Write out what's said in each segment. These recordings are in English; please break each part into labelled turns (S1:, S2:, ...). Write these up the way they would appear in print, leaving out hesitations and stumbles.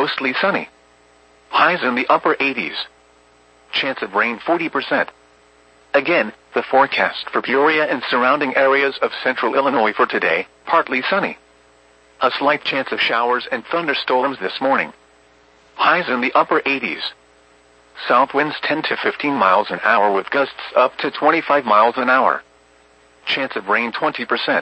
S1: mostly sunny. Highs in the upper 80s. Chance of rain 40%. Again, the forecast for Peoria and surrounding areas of central Illinois for today, partly sunny. A slight chance of showers and thunderstorms this morning. Highs in the upper 80s. South winds 10 to 15 miles an hour with gusts up to 25 miles an hour. Chance of rain 20%.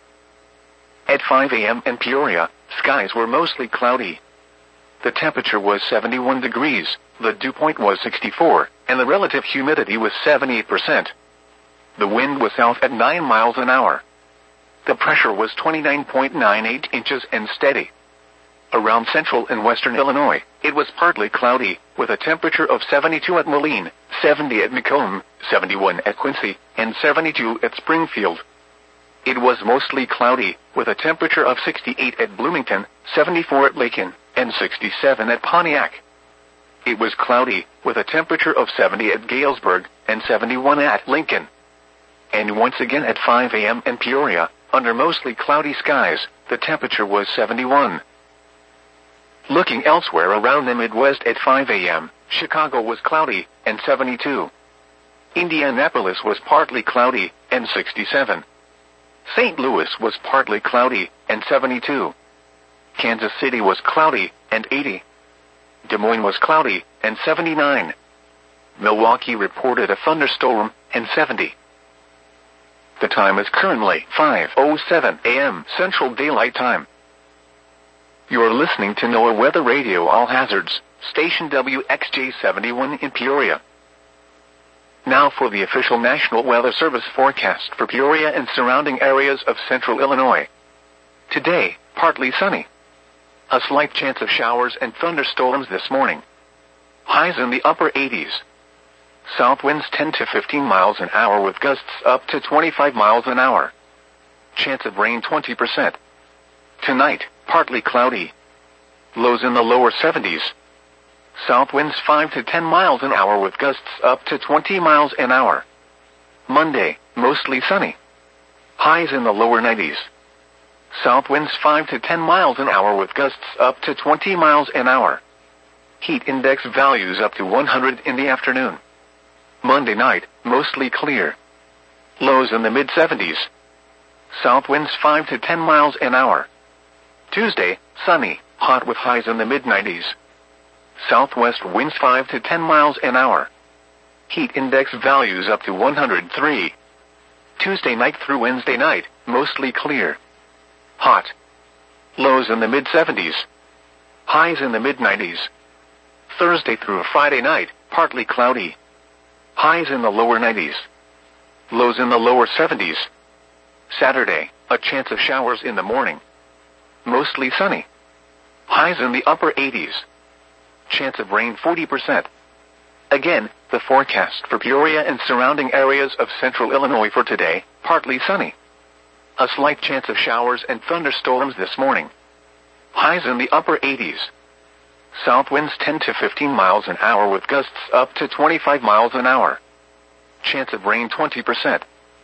S1: At 5 a.m. in Peoria, skies were mostly cloudy. The temperature was 71 degrees, the dew point was 64, and the relative humidity was 78%. The wind was south at 9 miles an hour. The pressure was 29.98 inches and steady. Around central and western Illinois, it was partly cloudy, with a temperature of 72 at Moline, 70 at Macomb, 71 at Quincy, and 72 at Springfield. It was mostly cloudy, with a temperature of 68 at Bloomington, 74 at Macon, and 67 at Pontiac. It was cloudy, with a temperature of 70 at Galesburg, and 71 at Lincoln. And once again at 5 a.m. in Peoria, under mostly cloudy skies, the temperature was 71. Looking elsewhere around the Midwest at 5 a.m., Chicago was cloudy, and 72. Indianapolis was partly cloudy, and 67. St. Louis was partly cloudy, and 72. Kansas City was cloudy, and 80. Des Moines was cloudy, and 79. Milwaukee reported a thunderstorm, and 70. The time is currently 5:07 a.m. Central Daylight Time. You are listening to NOAA Weather Radio All Hazards, station WXJ71 in Peoria. Now for the official National Weather Service forecast for Peoria and surrounding areas of central Illinois. Today, partly sunny. A slight chance of showers and thunderstorms this morning. Highs in the upper 80s. South winds 10 to 15 miles an hour with gusts up to 25 miles an hour. Chance of rain 20%. Tonight, partly cloudy. Lows in the lower 70s. South winds 5 to 10 miles an hour with gusts up to 20 miles an hour. Monday, mostly sunny. Highs in the lower 90s. South winds 5 to 10 miles an hour with gusts up to 20 miles an hour. Heat index values up to 100 in the afternoon. Monday night, mostly clear. Lows in the mid-70s. South winds 5 to 10 miles an hour. Tuesday, sunny, hot with highs in the mid-90s. Southwest winds 5 to 10 miles an hour. Heat index values up to 103. Tuesday night through Wednesday night, mostly clear. Hot. Lows in the mid-70s. Highs in the mid-90s. Thursday through Friday night, partly cloudy. Highs in the lower 90s. Lows in the lower 70s. Saturday, a chance of showers in the morning. Mostly sunny. Highs in the upper 80s. Chance of rain 40%. Again, the forecast for Peoria and surrounding areas of central Illinois for today, partly sunny. A slight chance of showers and thunderstorms this morning. Highs in the upper 80s. South winds 10 to 15 miles an hour with gusts up to 25 miles an hour. Chance of rain 20%.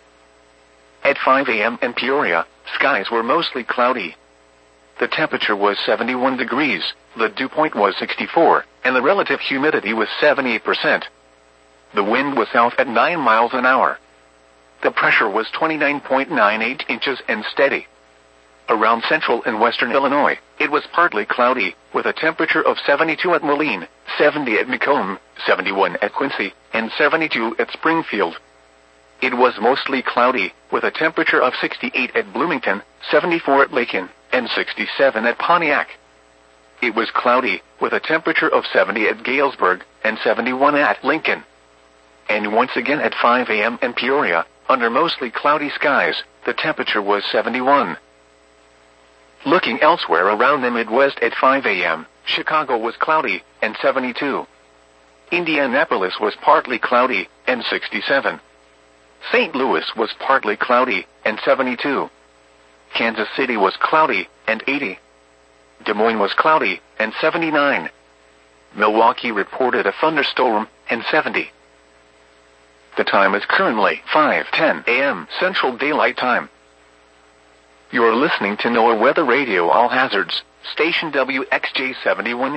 S1: At 5 a.m. in Peoria, skies were mostly cloudy. The temperature was 71 degrees, the dew point was 64, and the relative humidity was 78%. The wind was south at 9 miles an hour. The pressure was 29.98 inches and steady. Around central and western Illinois, it was partly cloudy, with a temperature of 72 at Moline, 70 at Macomb, 71 at Quincy, and 72 at Springfield. It was mostly cloudy, with a temperature of 68 at Bloomington, 74 at Macon, and 67 at Pontiac. It was cloudy, with a temperature of 70 at Galesburg, and 71 at Lincoln. And once again at 5 a.m. in Peoria, under mostly cloudy skies, the temperature was 71. Looking elsewhere around the Midwest at 5 a.m., Chicago was cloudy, and 72. Indianapolis was partly cloudy, and 67. St. Louis was partly cloudy, and 72. Kansas City was cloudy, and 80. Des Moines was cloudy, and 79. Milwaukee reported a thunderstorm, and 70. The time is currently 5:10 a.m. Central Daylight Time. You are listening to NOAA Weather Radio All Hazards, station WXJ71